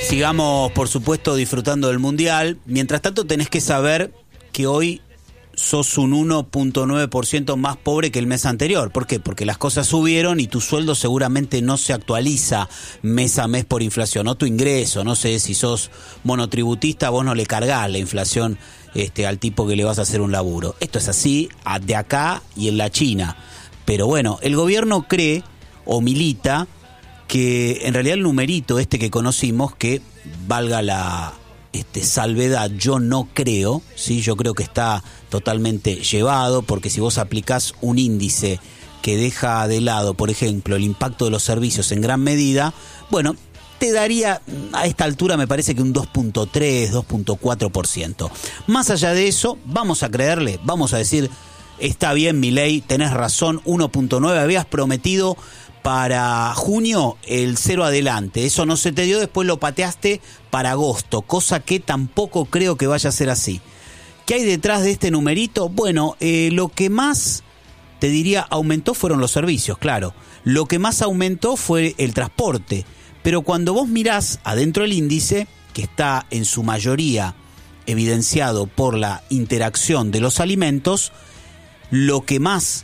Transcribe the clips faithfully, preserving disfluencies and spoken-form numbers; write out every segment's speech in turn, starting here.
Sigamos, por supuesto, disfrutando del Mundial. Mientras tanto, tenés que saber que hoy sos un uno punto nueve por ciento más pobre que el mes anterior. ¿Por qué? Porque las cosas subieron y tu sueldo seguramente no se actualiza mes a mes por inflación. O tu ingreso, no sé, si sos monotributista, vos no le cargás la inflación este, al tipo que le vas a hacer un laburo. Esto es así de acá y en la China. Pero bueno, el gobierno cree o milita que en realidad el numerito este que conocimos, que valga la este, salvedad, yo no creo, ¿sí? Yo creo que está totalmente llevado, porque si vos aplicás un índice que deja de lado, por ejemplo, el impacto de los servicios en gran medida, bueno, te daría a esta altura me parece que un dos punto tres, dos punto cuatro por ciento. Más allá de eso, vamos a creerle, vamos a decir, está bien Milei, tenés razón, uno punto nueve, habías prometido para junio el cero adelante, eso no se te dio, después lo pateaste para agosto, cosa que tampoco creo que vaya a ser así. ¿Qué hay detrás de este numerito? Bueno, eh, lo que más, te diría, aumentó fueron los servicios, claro. Lo que más aumentó fue el transporte, pero cuando vos mirás adentro del índice, que está en su mayoría evidenciado por la interacción de los alimentos, lo que más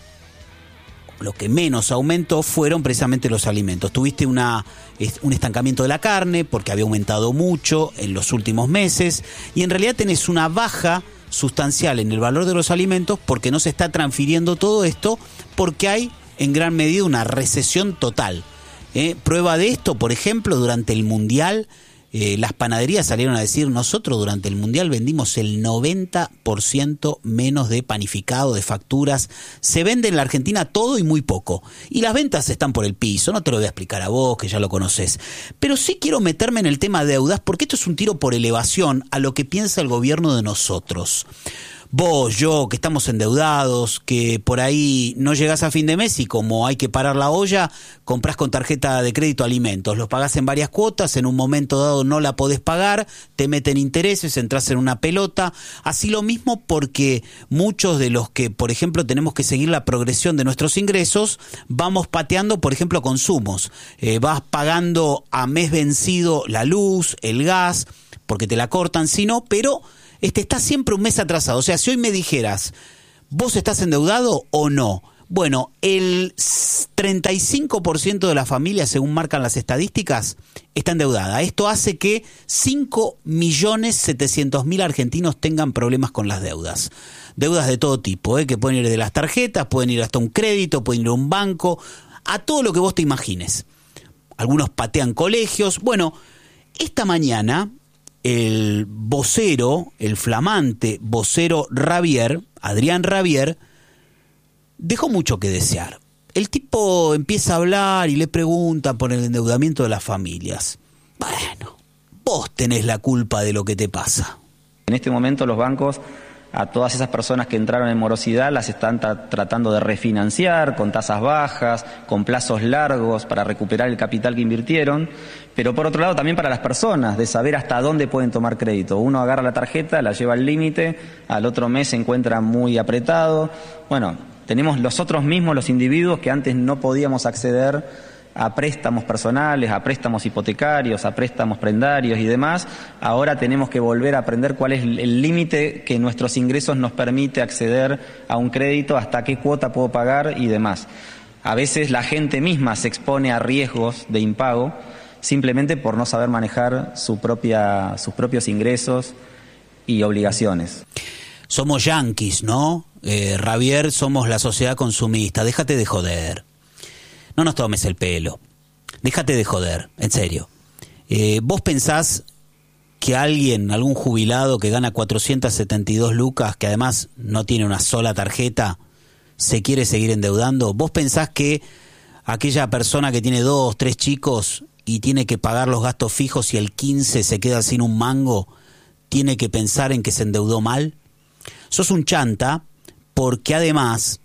Lo que menos aumentó fueron precisamente los alimentos. Tuviste una, un estancamiento de la carne porque había aumentado mucho en los últimos meses y en realidad tenés una baja sustancial en el valor de los alimentos porque no se está transfiriendo todo esto, porque hay en gran medida una recesión total. ¿Eh? Prueba de esto, por ejemplo, durante el Mundial, eh, las panaderías salieron a decir, nosotros durante el Mundial vendimos el noventa por ciento menos de panificado, de facturas. Se vende en la Argentina todo y muy poco. Y las ventas están por el piso, no te lo voy a explicar a vos, que ya lo conocés. Pero sí quiero meterme en el tema de deudas, porque esto es un tiro por elevación a lo que piensa el gobierno de nosotros. Vos, yo, que estamos endeudados, que por ahí no llegás a fin de mes y como hay que parar la olla, comprás con tarjeta de crédito alimentos, los pagás en varias cuotas, en un momento dado no la podés pagar, te meten intereses, entras en una pelota. Así lo mismo porque muchos de los que, por ejemplo, tenemos que seguir la progresión de nuestros ingresos, vamos pateando, por ejemplo, consumos. Eh, vas pagando a mes vencido la luz, el gas, porque te la cortan, si no, pero este está siempre un mes atrasado. O sea, si hoy me dijeras, ¿vos estás endeudado o no? Bueno, el treinta y cinco por ciento de las familias, según marcan las estadísticas, está endeudada. Esto hace que cinco millones setecientos mil argentinos tengan problemas con las deudas. Deudas de todo tipo, ¿eh? Que pueden ir de las tarjetas, pueden ir hasta un crédito, pueden ir a un banco, a todo lo que vos te imagines. Algunos patean colegios. Bueno, esta mañana el vocero, el flamante vocero Ravier, Adrián Ravier, dejó mucho que desear. El tipo empieza a hablar y le pregunta por el endeudamiento de las familias. Bueno, vos tenés la culpa de lo que te pasa. En este momento los bancos a todas esas personas que entraron en morosidad las están tra- tratando de refinanciar con tasas bajas, con plazos largos para recuperar el capital que invirtieron, pero por otro lado también para las personas, de saber hasta dónde pueden tomar crédito. Uno agarra la tarjeta, la lleva al límite, al otro mes se encuentra muy apretado. Bueno, tenemos los otros mismos, los individuos que antes no podíamos acceder a préstamos personales, a préstamos hipotecarios, a préstamos prendarios y demás. Ahora tenemos que volver a aprender cuál es el límite que nuestros ingresos nos permite acceder a un crédito, hasta qué cuota puedo pagar y demás. A veces la gente misma se expone a riesgos de impago simplemente por no saber manejar su propia, sus propios ingresos y obligaciones. Somos yanquis, ¿no? Eh, Ravier, somos la sociedad consumista. Déjate de joder. No nos tomes el pelo. Déjate de joder, en serio. Eh, ¿Vos pensás que alguien, algún jubilado que gana cuatrocientas setenta y dos lucas, que además no tiene una sola tarjeta, se quiere seguir endeudando? ¿Vos pensás que aquella persona que tiene dos, tres chicos y tiene que pagar los gastos fijos y el quince se queda sin un mango, tiene que pensar en que se endeudó mal? Sos un chanta porque además,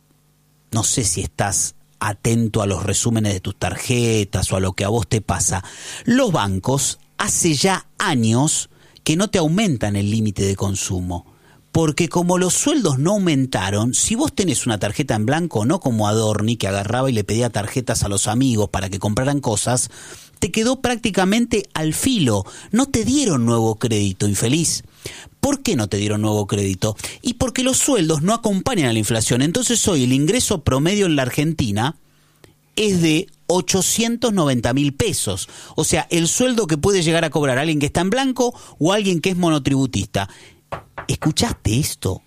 no sé si estás atento a los resúmenes de tus tarjetas o a lo que a vos te pasa. Los bancos hace ya años que no te aumentan el límite de consumo, porque como los sueldos no aumentaron, si vos tenés una tarjeta en blanco, no como Adorni, que agarraba y le pedía tarjetas a los amigos para que compraran cosas, te quedó prácticamente al filo. No te dieron nuevo crédito, infeliz. ¿Por qué no te dieron nuevo crédito? Y porque los sueldos no acompañan a la inflación. Entonces hoy el ingreso promedio en la Argentina es de ochocientos noventa mil pesos. O sea, el sueldo que puede llegar a cobrar alguien que está en blanco o alguien que es monotributista. ¿Escuchaste esto?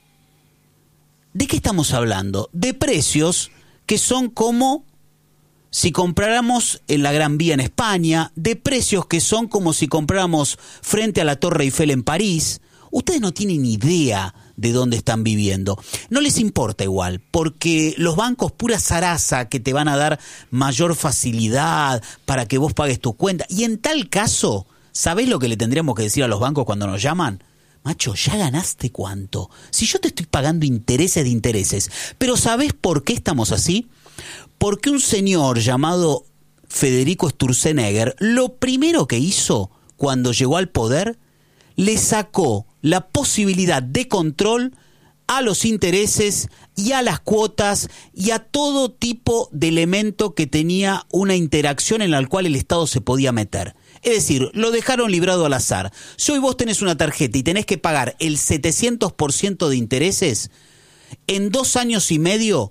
¿De qué estamos hablando? De precios que son como si compráramos en la Gran Vía en España, de precios que son como si compráramos frente a la Torre Eiffel en París. Ustedes no tienen idea de dónde están viviendo. No les importa igual, porque los bancos pura zaraza que te van a dar mayor facilidad para que vos pagues tu cuenta. Y en tal caso, ¿sabés lo que le tendríamos que decir a los bancos cuando nos llaman? Macho, ¿ya ganaste cuánto? Si yo te estoy pagando intereses de intereses. Pero ¿sabés por qué estamos así? Porque un señor llamado Federico Sturzenegger, lo primero que hizo cuando llegó al poder, le sacó la posibilidad de control a los intereses y a las cuotas y a todo tipo de elemento que tenía una interacción en la cual el Estado se podía meter. Es decir, lo dejaron librado al azar. Si hoy vos tenés una tarjeta y tenés que pagar el setecientos por ciento de intereses, en dos años y medio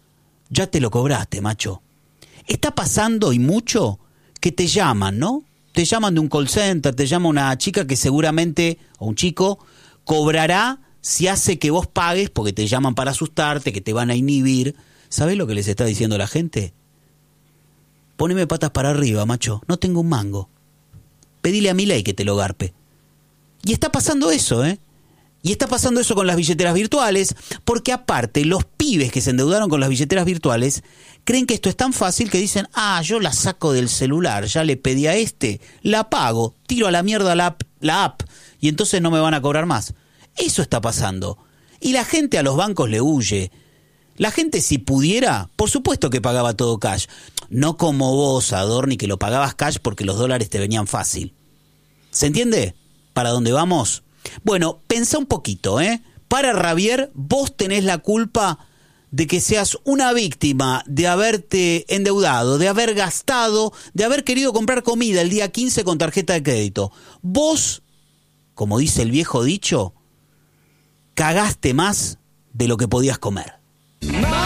ya te lo cobraste, macho. Está pasando y mucho que te llaman, ¿no? Te llaman de un call center, te llama una chica que seguramente, o un chico, cobrará si hace que vos pagues porque te llaman para asustarte, que te van a inhibir. ¿Sabés lo que les está diciendo la gente? Poneme patas para arriba, macho, no tengo un mango. Pedile a Milei que te lo garpe. Y está pasando eso, ¿eh? Y está pasando eso con las billeteras virtuales, porque aparte los pibes que se endeudaron con las billeteras virtuales creen que esto es tan fácil que dicen, ah, yo la saco del celular, ya le pedí a este, la pago, tiro a la mierda la app, la app y entonces no me van a cobrar más. Eso está pasando. Y la gente a los bancos le huye. La gente, si pudiera, por supuesto que pagaba todo cash. No como vos, Adorni, que lo pagabas cash porque los dólares te venían fácil. ¿Se entiende? ¿Para dónde vamos? Bueno, pensá un poquito, ¿eh? Para Javier, vos tenés la culpa de que seas una víctima de haberte endeudado, de haber gastado, de haber querido comprar comida el día quince con tarjeta de crédito. Vos, como dice el viejo dicho, cagaste más de lo que podías comer.